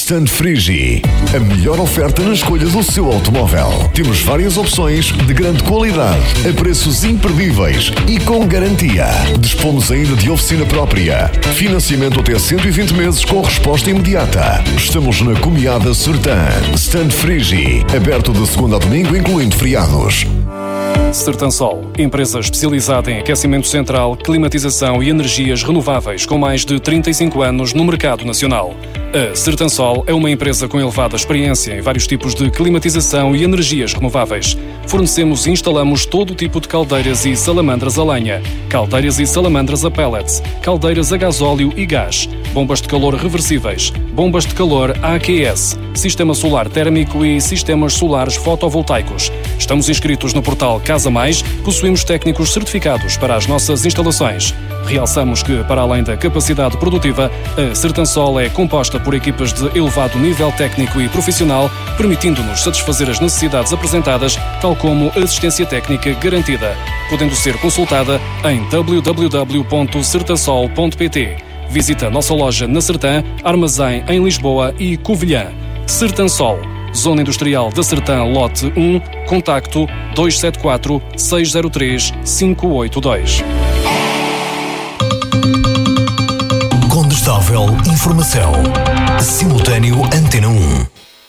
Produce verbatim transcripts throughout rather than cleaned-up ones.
Stand Frigi, a melhor oferta na escolha do seu automóvel. Temos várias opções de grande qualidade, a preços imperdíveis e com garantia. Dispomos ainda de oficina própria. Financiamento até cento e vinte meses com resposta imediata. Estamos na Comiada Sertã. Stand Frigi, aberto de segunda a domingo, incluindo feriados. Sertansol, empresa especializada em aquecimento central, climatização e energias renováveis com mais de trinta e cinco anos no mercado nacional. A Sertansol é uma empresa com elevada experiência em vários tipos de climatização e energias renováveis. Fornecemos e instalamos todo tipo de caldeiras e salamandras a lenha, caldeiras e salamandras a pellets, caldeiras a gasóleo e gás, bombas de calor reversíveis, bombas de calor A Q S, sistema solar térmico e sistemas solares fotovoltaicos. Estamos inscritos no portal Casa Mais, possuímos técnicos certificados para as nossas instalações. Realçamos que, para além da capacidade produtiva, a Sertansol é composta por equipas de elevado nível técnico e profissional, permitindo-nos satisfazer as necessidades apresentadas, tal como assistência técnica garantida, podendo ser consultada em w w w ponto sertansol ponto p t. Visita a nossa loja na Sertã, armazém em Lisboa e Covilhã. Sertansol, Zona Industrial da Sertã, lote um, contacto dois sete quatro, seis zero três, cinco oito dois. Condestável Informação. Simultâneo Antena um.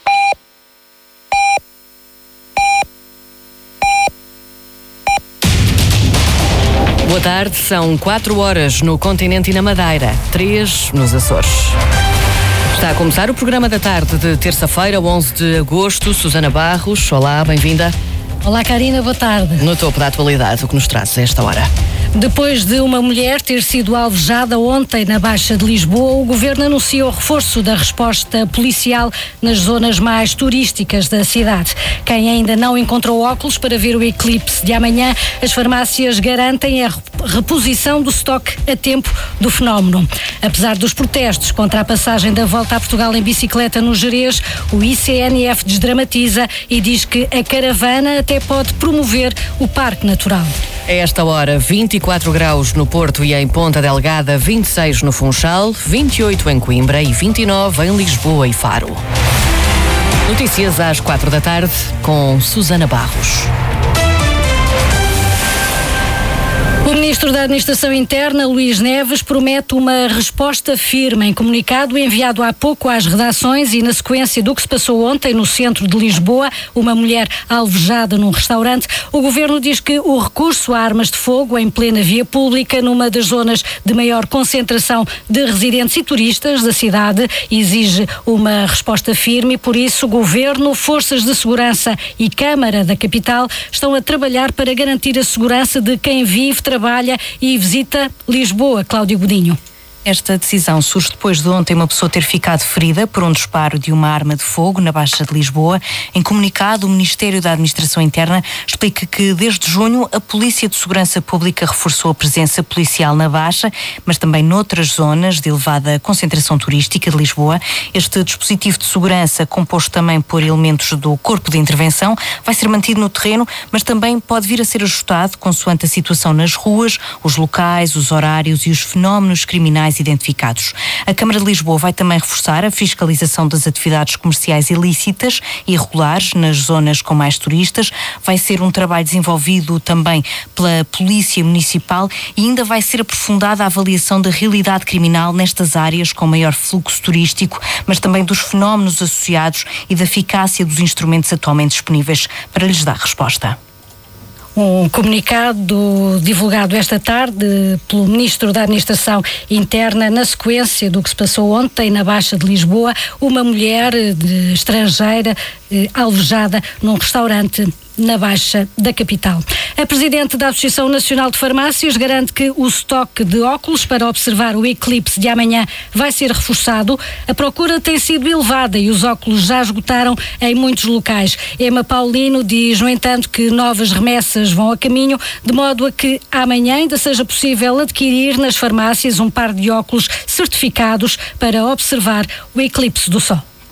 Boa tarde, são quatro horas no continente e na Madeira, três nos Açores. Está a começar o programa da tarde de terça-feira, onze de agosto. Susana Barros, olá, bem-vinda. Olá, Karina, boa tarde. No topo da atualidade, o que nos traz a esta hora? Depois de uma mulher ter sido alvejada ontem na Baixa de Lisboa, o Governo anunciou o reforço da resposta policial nas zonas mais turísticas da cidade. Quem ainda não encontrou óculos para ver o eclipse de amanhã, as farmácias garantem a reposição do estoque a tempo do fenómeno. Apesar dos protestos contra a passagem da Volta a Portugal em bicicleta no Gerês, o I C N F desdramatiza e diz que a caravana até pode promover o Parque Natural. A esta hora, vinte e quatro graus no Porto e em Ponta Delgada, vinte e seis no Funchal, vinte e oito em Coimbra e vinte e nove em Lisboa e Faro. Notícias às quatro da tarde com Susana Barros. O Ministro da Administração Interna, Luís Neves, promete uma resposta firme. Em comunicado enviado há pouco às redações e na sequência do que se passou ontem no centro de Lisboa, uma mulher alvejada num restaurante, o Governo diz que o recurso a armas de fogo em plena via pública, numa das zonas de maior concentração de residentes e turistas da cidade, exige uma resposta firme e, por isso, o Governo, Forças de Segurança e Câmara da capital estão a trabalhar para garantir a segurança de quem vive, trabalha e visita Lisboa. Cláudio Godinho. Esta decisão surge depois de ontem uma pessoa ter ficado ferida por um disparo de uma arma de fogo na Baixa de Lisboa. Em comunicado, o Ministério da Administração Interna explica que desde junho a Polícia de Segurança Pública reforçou a presença policial na Baixa, mas também noutras zonas de elevada concentração turística de Lisboa. Este dispositivo de segurança, composto também por elementos do Corpo de Intervenção, vai ser mantido no terreno, mas também pode vir a ser ajustado consoante a situação nas ruas, os locais, os horários e os fenómenos criminais identificados. A Câmara de Lisboa vai também reforçar a fiscalização das atividades comerciais ilícitas e irregulares nas zonas com mais turistas. Vai ser um trabalho desenvolvido também pela Polícia Municipal e ainda vai ser aprofundada a avaliação da realidade criminal nestas áreas com maior fluxo turístico, mas também dos fenómenos associados e da eficácia dos instrumentos atualmente disponíveis para lhes dar resposta. Um comunicado divulgado esta tarde pelo Ministro da Administração Interna na sequência do que se passou ontem na Baixa de Lisboa, uma mulher de estrangeira eh, alvejada num restaurante na Baixa da capital. A Presidente da Associação Nacional de Farmácias garante que o estoque de óculos para observar o eclipse de amanhã vai ser reforçado. A procura tem sido elevada e os óculos já esgotaram em muitos locais. Ema Paulino diz, no entanto, que novas remessas vão a caminho, de modo a que amanhã ainda seja possível adquirir nas farmácias um par de óculos certificados para observar o eclipse do Sol.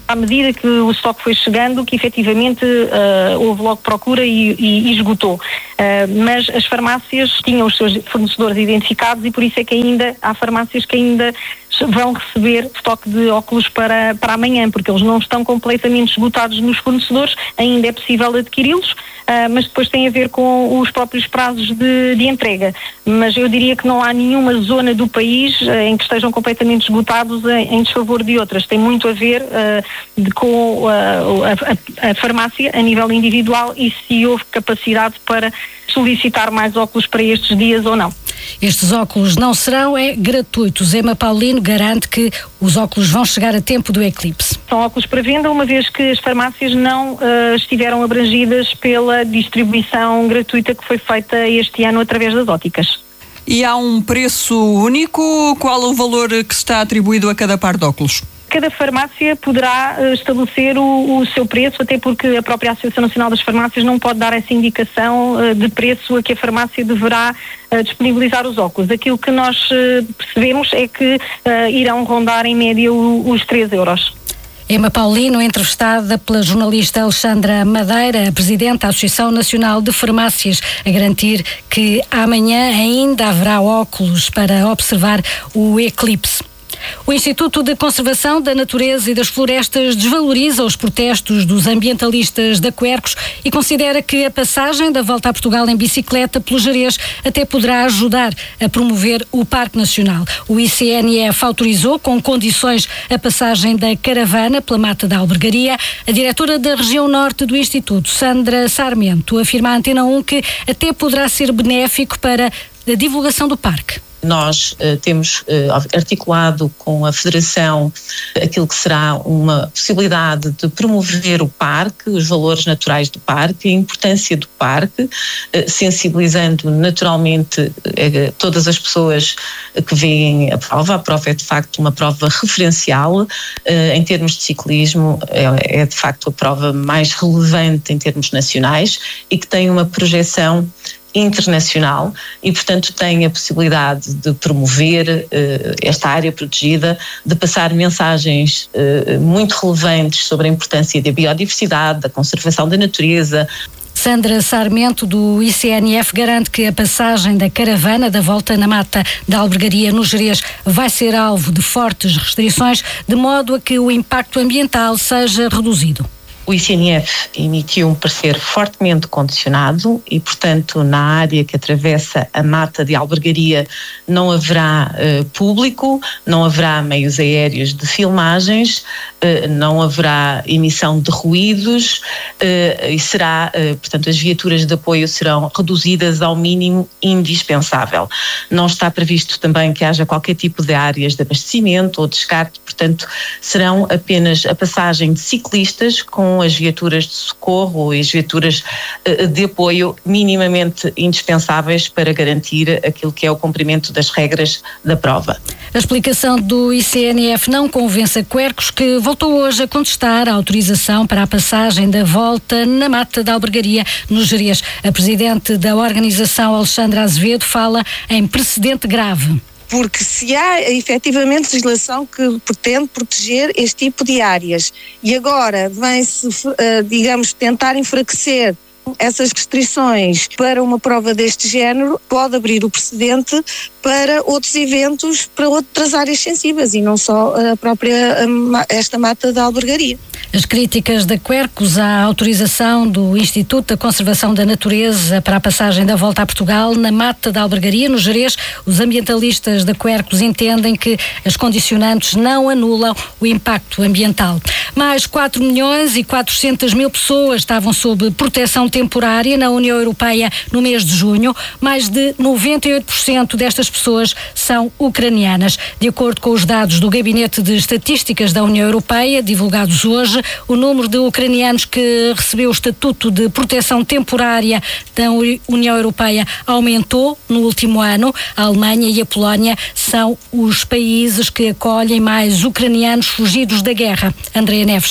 à medida que o estoque foi chegando, que efetivamente uh, houve logo procura e, e, e esgotou. Uh, mas as farmácias tinham os seus fornecedores identificados e por isso é que ainda há farmácias que ainda vão receber estoque de óculos para, para amanhã, porque eles não estão completamente esgotados nos fornecedores, ainda é possível adquiri-los, uh, mas depois tem a ver com os próprios prazos de, de entrega. Mas eu diria que não há nenhuma zona do país uh, em que estejam completamente esgotados em, em desfavor de outras. Tem muito a ver uh, de, com uh, a, a, a farmácia a nível individual e se houve capacidade para solicitar mais óculos para estes dias ou não. Estes óculos não serão é, gratuitos. Emma Paulino garante que os óculos vão chegar a tempo do eclipse. São óculos para venda, uma vez que as farmácias não uh, estiveram abrangidas pela distribuição gratuita que foi feita este ano através das óticas. E há um preço único? Qual é o valor que está atribuído a cada par de óculos? Cada farmácia poderá uh, estabelecer o, o seu preço, até porque a própria Associação Nacional das Farmácias não pode dar essa indicação uh, de preço a que a farmácia deverá uh, disponibilizar os óculos. Aquilo que nós uh, percebemos é que uh, irão rondar em média o, os três euros. Emma Paulino, entrevistada pela jornalista Alexandra Madeira, presidente da Associação Nacional de Farmácias, a garantir que amanhã ainda haverá óculos para observar o eclipse. O Instituto de Conservação da Natureza e das Florestas desvaloriza os protestos dos ambientalistas da Quercos e considera que a passagem da Volta a Portugal em bicicleta pelo Gerês até poderá ajudar a promover o Parque Nacional. O I C N F autorizou com condições a passagem da caravana pela Mata da Albergaria. A diretora da região norte do Instituto, Sandra Sarmento, afirma à Antena um que até poderá ser benéfico para a divulgação do parque. Nós uh, temos uh, articulado com a Federação aquilo que será uma possibilidade de promover o parque, os valores naturais do parque, a importância do parque, uh, sensibilizando naturalmente uh, todas as pessoas que veem a prova. A prova é de facto uma prova referencial uh, em termos de ciclismo, é, é de facto a prova mais relevante em termos nacionais e que tem uma projeção internacional e, portanto, tem a possibilidade de promover uh, esta área protegida, de passar mensagens uh, muito relevantes sobre a importância da biodiversidade, da conservação da natureza. Sandra Sarmento, do I C N F, garante que a passagem da caravana da Volta na Mata da Albergaria no Gerês vai ser alvo de fortes restrições, de modo a que o impacto ambiental seja reduzido. O I C N F emitiu um parecer fortemente condicionado e, portanto, na área que atravessa a Mata de Albergaria não haverá uh, público, não haverá meios aéreos de filmagens, uh, não haverá emissão de ruídos uh, e será, uh, portanto, as viaturas de apoio serão reduzidas ao mínimo indispensável. Não está previsto também que haja qualquer tipo de áreas de abastecimento ou descarte, portanto, serão apenas a passagem de ciclistas com as viaturas de socorro e as viaturas de apoio minimamente indispensáveis para garantir aquilo que é o cumprimento das regras da prova. A explicação do I C N F não convence a Quercos, que voltou hoje a contestar a autorização para a passagem da Volta na Mata da Albergaria no Gerês. A presidente da organização, Alexandra Azevedo, fala em precedente grave. Porque se há efetivamente legislação que pretende proteger este tipo de áreas e agora vem-se, digamos, tentar enfraquecer essas restrições para uma prova deste género, pode abrir o precedente para outros eventos, para outras áreas sensíveis e não só a própria esta Mata da Albergaria. As críticas da Quercos à autorização do Instituto da Conservação da Natureza para a passagem da Volta a Portugal na Mata da Albergaria, no Gerês, os ambientalistas da Quercos entendem que as condicionantes não anulam o impacto ambiental. Mais quatro milhões e quatrocentas mil pessoas estavam sob proteção temporária na União Europeia no mês de junho. Mais de noventa e oito por cento destas pessoas são ucranianas. De acordo com os dados do Gabinete de Estatísticas da União Europeia, divulgados hoje, o número de ucranianos que recebeu o estatuto de proteção temporária da União Europeia aumentou no último ano. A Alemanha e a Polónia são os países que acolhem mais ucranianos fugidos da guerra. Andréa Neves.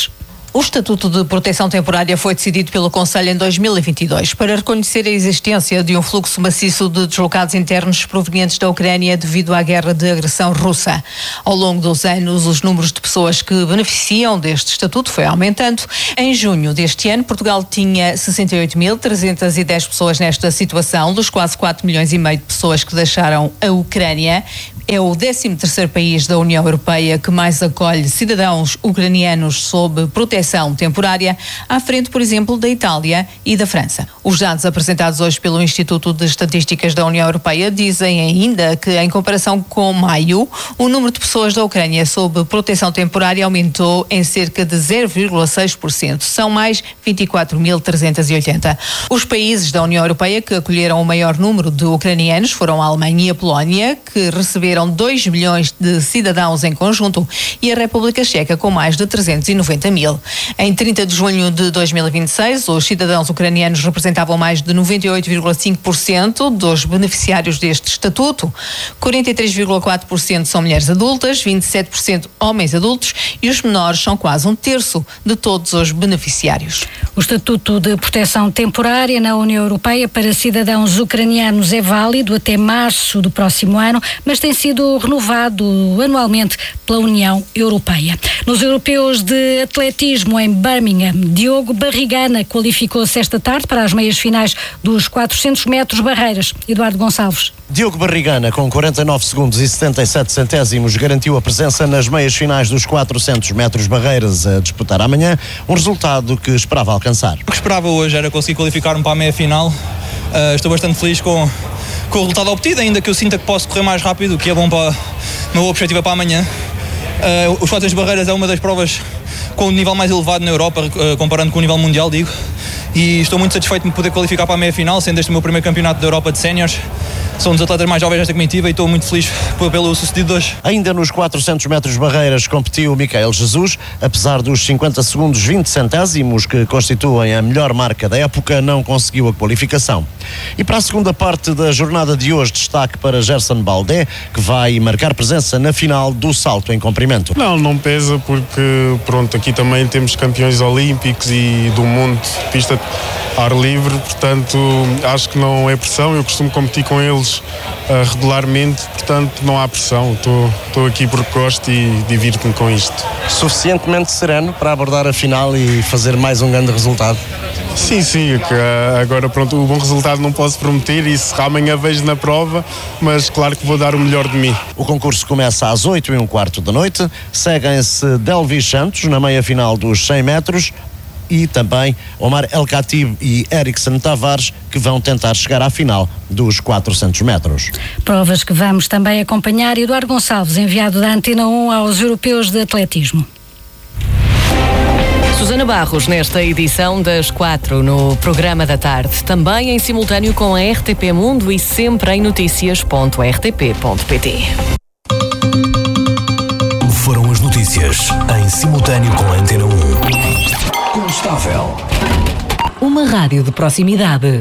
O Estatuto de Proteção Temporária foi decidido pelo Conselho em dois mil e vinte e dois para reconhecer a existência de um fluxo maciço de deslocados internos provenientes da Ucrânia devido à guerra de agressão russa. Ao longo dos anos, os números de pessoas que beneficiam deste estatuto foi aumentando. Em junho deste ano, Portugal tinha sessenta e oito mil trezentas e dez pessoas nesta situação, dos quase quatro milhões e meio de pessoas que deixaram a Ucrânia. É o décimo terceiro país da União Europeia que mais acolhe cidadãos ucranianos sob proteção temporária, à frente, por exemplo, da Itália e da França. Os dados apresentados hoje pelo Instituto de Estatísticas da União Europeia dizem ainda que, em comparação com maio, o número de pessoas da Ucrânia sob proteção temporária aumentou em cerca de zero vírgula seis por cento. São mais vinte e quatro mil trezentos e oitenta. Os países da União Europeia que acolheram o maior número de ucranianos foram a Alemanha e a Polónia, que receberam dois milhões de cidadãos em conjunto, e a República Checa com mais de trezentos e noventa mil. Em trinta de junho de dois mil e vinte e seis, os cidadãos ucranianos representavam mais de noventa e oito vírgula cinco por cento dos beneficiários deste estatuto. quarenta e três vírgula quatro por cento são mulheres adultas, vinte e sete por cento homens adultos e os menores são quase um terço de todos os beneficiários. O Estatuto de Proteção Temporária na União Europeia para cidadãos ucranianos é válido até março do próximo ano, mas tem sido renovado anualmente pela União Europeia. Nos europeus de atletismo em Birmingham, Diogo Barrigana qualificou-se esta tarde para as meias finais dos quatrocentos metros barreiras. Eduardo Gonçalves. Diogo Barrigana, com quarenta e nove segundos e setenta e sete centésimos, garantiu a presença nas meias finais dos quatrocentos metros barreiras a disputar amanhã, um resultado que esperava alcançar. O que esperava hoje era conseguir qualificar-me para a meia final. Uh, estou bastante feliz com, com o resultado obtido, ainda que eu sinta que posso correr mais rápido, o que é bom para o meu objetivo para amanhã. Uh, os quatrocentos barreiras é uma das provas com o nível mais elevado na Europa, uh, comparando com o nível mundial, digo. E estou muito satisfeito de me poder qualificar para a meia final, sendo este o meu primeiro campeonato da Europa de séniores. Sou um dos atletas mais jovens desta comitiva e estou muito feliz pelo sucedido hoje. Ainda nos quatrocentos metros barreiras competiu Micael Jesus. Apesar dos cinquenta segundos vinte centésimos que constituem a melhor marca da época, não conseguiu a qualificação. E para a segunda parte da jornada de hoje, destaque para Gerson Baldé, que vai marcar presença na final do salto em comprimento. Não, não pesa porque, pronto, aqui também temos campeões olímpicos e do mundo de pista ar livre, portanto acho que não é pressão, eu costumo competir com eles uh, regularmente, portanto não há pressão, estou aqui porque gosto e divirto-me com isto. Suficientemente sereno para abordar a final e fazer mais um grande resultado? Sim, sim, agora pronto, o bom resultado não posso prometer, isso amanhã vejo na prova, mas claro que vou dar o melhor de mim. O concurso começa às oito e um quarto da noite, seguem-se Delvis Santos na meia final dos cem metros, e também Omar El Khatib e Erickson Tavares, que vão tentar chegar à final dos quatrocentos metros. Provas que vamos também acompanhar. Eduardo Gonçalves, enviado da Antena um aos europeus de atletismo. Susana Barros, nesta edição das quatro no Programa da Tarde, também em simultâneo com a R T P Mundo e sempre em notícias ponto r t p ponto p t. Foram as notícias em simultâneo com a Antena um. Constável. Uma rádio de proximidade.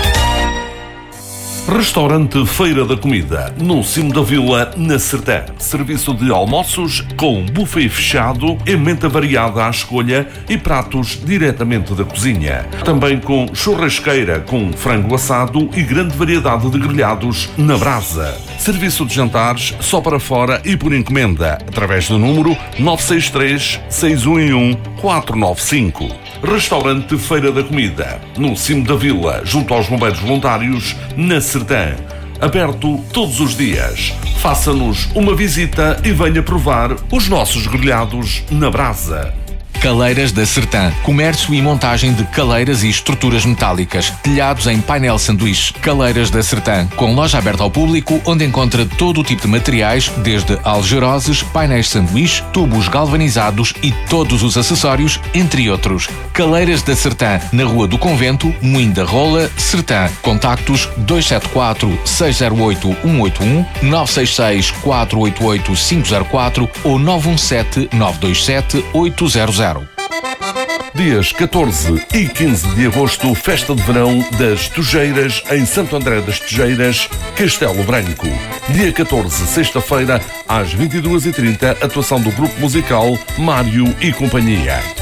Restaurante Feira da Comida, no cimo da vila, na Sertã. Serviço de almoços com buffet fechado, emenda variada à escolha e pratos diretamente da cozinha. Também com churrasqueira com frango assado e grande variedade de grelhados na brasa. Serviço de jantares só para fora e por encomenda, através do número nove seis três, seis um um, quatro nove cinco. Restaurante Feira da Comida, no cimo da vila, junto aos bombeiros voluntários, na Sertã. Aberto todos os dias. Faça-nos uma visita e venha provar os nossos grelhados na brasa. Caleiras da Sertã. Comércio e montagem de caleiras e estruturas metálicas. Telhados em painel sanduíche. Caleiras da Sertã. Com loja aberta ao público, onde encontra todo o tipo de materiais, desde algeroses, painéis sanduíche, tubos galvanizados e todos os acessórios, entre outros. Caleiras da Sertã. Na Rua do Convento, Moinho da Rola, Sertã. Contactos dois sete quatro, seis zero oito, um oito um, nove seis seis, quatro oito oito, cinco zero quatro ou nove um sete, nove dois sete, oito zero zero. Dias catorze e quinze de agosto, festa de verão das Tujeiras em Santo André das Tujeiras, Castelo Branco. Dia catorze, sexta-feira, às vinte e duas e trinta, atuação do grupo musical Mário e Companhia.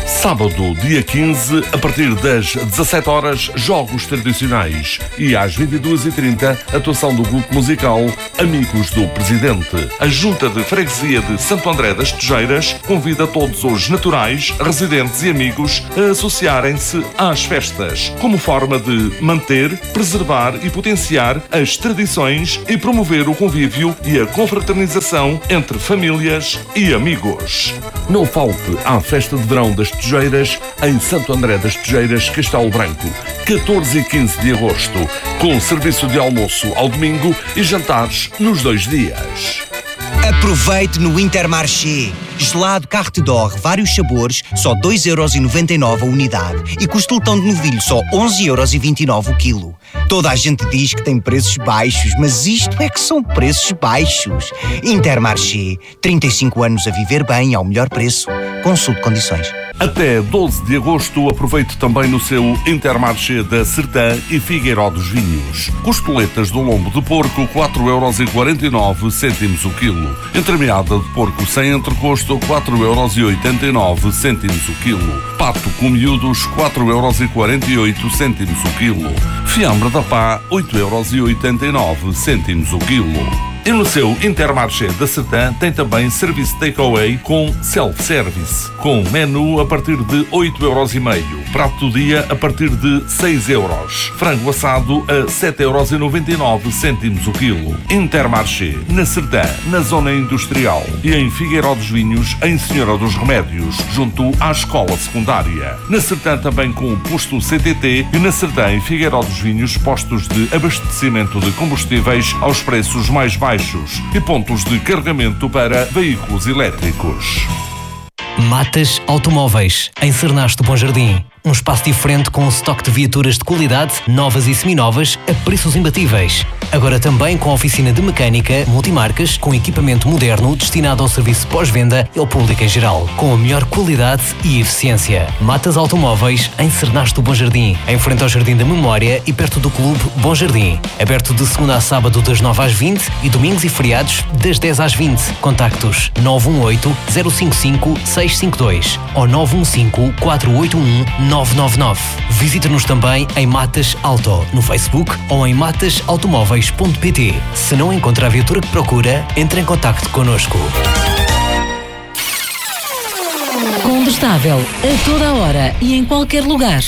Sábado, dia quinze, a partir das dezassete horas, jogos tradicionais. E às vinte e duas e trinta, atuação do grupo musical Amigos do Presidente. A Junta de Freguesia de Santo André das Tejeiras convida todos os naturais, residentes e amigos a associarem-se às festas, como forma de manter, preservar e potenciar as tradições e promover o convívio e a confraternização entre famílias e amigos. Não falte à festa de verão das Tejeiras em Santo André das Tejeiras, Castelo Branco, catorze e quinze de agosto, com serviço de almoço ao domingo e jantares nos dois dias. Aproveite no Intermarché. Gelado Carte d'Or, vários sabores, só dois euros e noventa e nove a unidade. E costeletão de novilho, só onze euros e vinte e nove o quilo. Toda a gente diz que tem preços baixos, mas isto é que são preços baixos. Intermarché, trinta e cinco anos a viver bem ao melhor preço. Consulte condições. Até doze de agosto, aproveite também no seu Intermarché da Sertã e Figueiró dos Vinhos. Costeletas do lombo de porco, quatro euros e quarenta e nove cêntimos o quilo. Entremeada de porco sem entrecosto, quatro euros e oitenta e nove cêntimos o quilo. Pato com miúdos, quatro euros e quarenta e oito cêntimos o quilo. Fiambre da pá, oito euros e oitenta e nove cêntimos o quilo. E no seu Intermarché da Sertã tem também serviço takeaway com self-service, com menu a partir de oito euros e meio, prato do dia a partir de seis euros, frango assado a sete euros e noventa e nove cêntimos o quilo. Intermarché, na Sertã, na zona industrial, e em Figueiró dos Vinhos, em Senhora dos Remédios, junto à escola secundária. Na Sertã também com o posto C T T e na Sertã em Figueiró dos Vinhos, postos de abastecimento de combustíveis aos preços mais baixos e pontos de carregamento para veículos elétricos. Matas Automóveis, em Cernasto Bom Jardim. Um espaço diferente com um estoque de viaturas de qualidade, novas e seminovas, a preços imbatíveis. Agora também com a oficina de mecânica multimarcas, com equipamento moderno destinado ao serviço pós-venda e ao público em geral, com a melhor qualidade e eficiência. Matas Automóveis, em Cernasto Bom Jardim, em frente ao Jardim da Memória e perto do Clube Bom Jardim. Aberto de segunda a sábado das nove às vinte e domingos e feriados das dez às vinte. Contactos nove um oito, zero cinco cinco, seis cinco dois ou nove um cinco, quatro oito um, nove nove nove. Visite-nos também em Matas Auto, no Facebook ou em matas automóveis ponto pt. Se não encontra a viatura que procura, entre em contacto connosco. Combustável a toda a hora e em qualquer lugar.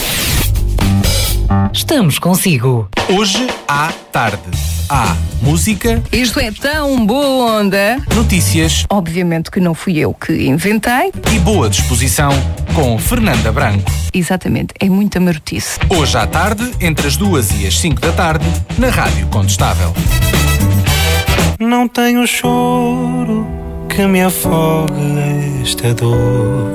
Estamos consigo. Hoje à tarde. Há música. Isto é tão boa onda. Notícias. Obviamente que não fui eu que inventei. E boa disposição com Fernanda Branco. Exatamente, é muita marotice. Hoje à tarde, entre as duas e as cinco da tarde, na Rádio Contestável. Não tenho choro que me afogue esta dor.